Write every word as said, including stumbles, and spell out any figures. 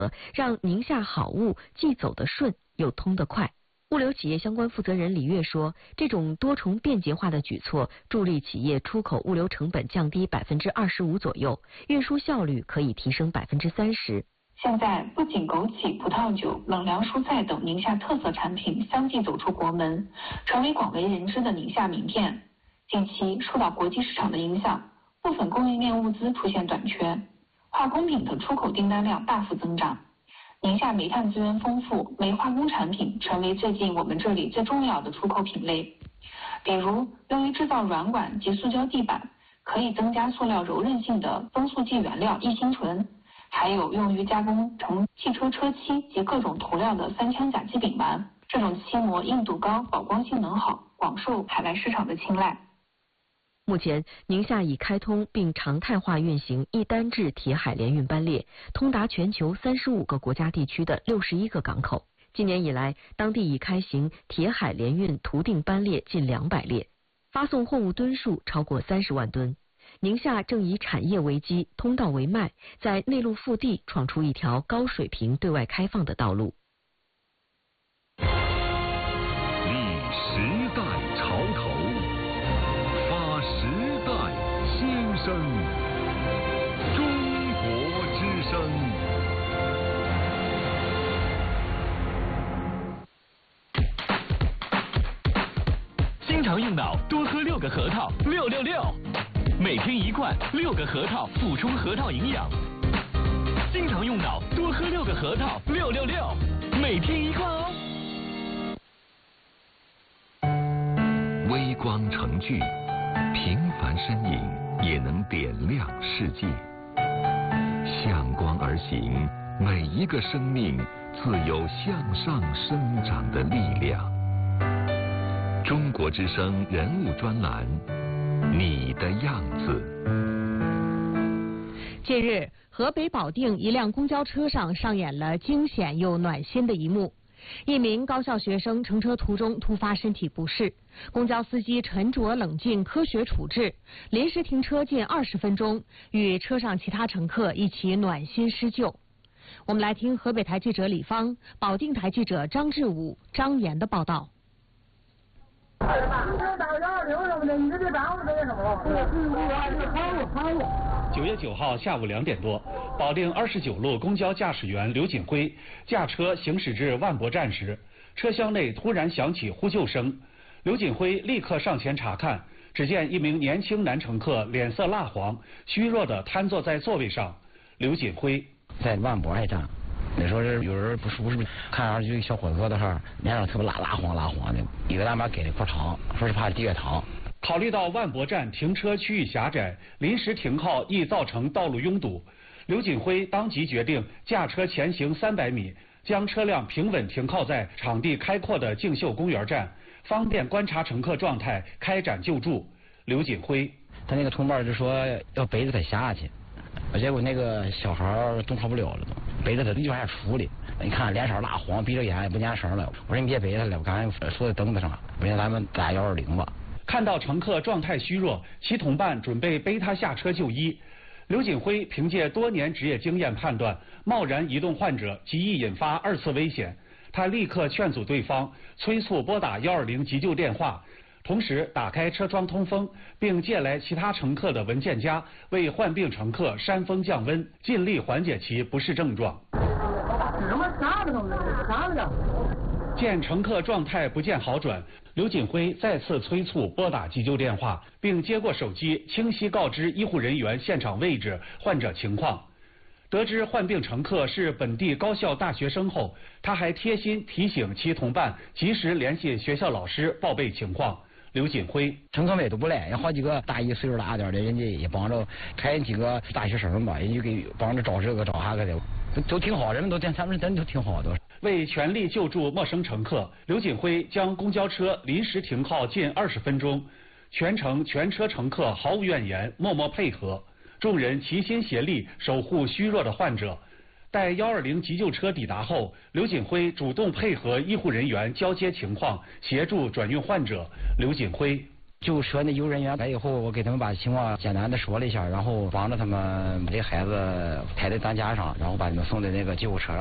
让宁夏好物既走得顺又通得快。物流企业相关负责人李跃说，这种多重便捷化的举措助力企业出口物流成本降低百分之二十五左右，运输效率可以提升百分之三十。 现在不仅枸杞、葡萄酒、冷凉蔬菜等宁夏特色产品相继走出国门，成为广为人知的宁夏名片。近期受到国际市场的影响，部分供应链物资出现短缺，化工品的出口订单量大幅增长。宁夏煤炭资源丰富，煤化工产品成为最近我们这里最重要的出口品类。比如用于制造软管及塑胶地板，可以增加塑料柔韧性的增塑剂原料异辛醇，还有用于加工成汽车车漆及各种涂料的三羟甲基丙烷。这种漆膜硬度高，保光性能好，广受海外市场的青睐。 目前，宁夏已开通并常态化运行一单制铁海联运班列，通达全球三十五个国家地区的六十一个港口。今年以来，当地已开行铁海联运图定班列近两百列，发送货物吨数超过三十万吨。宁夏正以产业为基，通道为脉，在内陆腹地闯出一条高水平对外开放的道路。 立时代潮头，发时代新声，中国之声。 经常用脑，多喝六个核桃，六六六。每天一罐，六个核桃，补充核桃营养。经常用脑，多喝六个核桃，六六六。每天一罐哦。 微光成炬，平凡身影也能点亮世界。向光而行，每一个生命自有向上生长的力量。中国之声人物专栏，你的样子。 近日，河北保定一辆公交车上上演了惊险又暖心的一幕。一名高校学生乘车途中突发身体不适，公交司机沉着冷静科学处置，临时停车近二十分钟，与车上其他乘客一起暖心施救。我们来听河北台记者李芳、保定台记者张志武、张岩的报道。 九月九号下午两点多，保定二十九路公交驾驶员刘锦辉驾车行驶至万博站时，车厢内突然响起呼救声。刘锦辉立刻上前查看，只见一名年轻男乘客脸色蜡黄，虚弱地瘫坐在座位上。刘锦辉在万博那站，那时候是有人不舒服，看上去一个小伙子的哈，脸上特别蜡蜡黄蜡黄的，一个大妈给了一块糖，说是怕低血糖。 考虑到万博站停车区域狭窄，临时停靠易造成道路拥堵，刘锦辉当即决定驾车前行三百米，将车辆平稳停靠在场地开阔的竞秀公园站，方便观察乘客状态，开展救助。刘锦辉， 他那个同伴就说要背着他下去，结果那个小孩动弹不了了，都背着他就往下出的。你看脸色蜡黄，闭着眼也不念声了。我说你别背他了，我刚才说在凳子上，不行咱们打幺二零吧。 看到乘客状态虚弱，其同伴准备背他下车就医。刘锦辉凭借多年职业经验判断，贸然移动患者极易引发二次危险。他立刻劝阻对方，催促拨打幺二零急救电话，同时打开车窗通风，并借来其他乘客的文件夹，为患病乘客扇风降温，尽力缓解其不适症状。见乘客状态不见好转，刘锦辉再次催促拨打急救电话，并接过手机，清晰告知医护人员现场位置、患者情况。得知患病乘客是本地高校大学生后，他还贴心提醒其同伴及时联系学校老师报备情况。刘锦辉， 乘客们也都不赖，有好几个大一岁数大点的，人家也帮着，还有几个大学生吧，也就给帮着找这个找那个的，都都挺好，人们都他们人都挺好的。 为全力救助陌生乘客，刘锦辉将公交车临时停靠近二十分钟，全程全车乘客毫无怨言，默默配合，众人齐心协力守护虚弱的患者。待幺二零急救车抵达后，刘锦辉主动配合医护人员交接情况，协助转运患者。刘锦辉， 救护车那医务人员来以后，我给他们把情况简单的说了一下，然后帮着他们把这孩子抬在担架上，然后把他们送在那个救护车上。